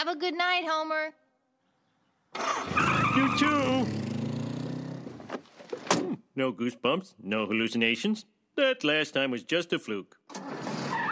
Have a good night, Homer. You too. No goosebumps, no hallucinations. That last time was just a fluke.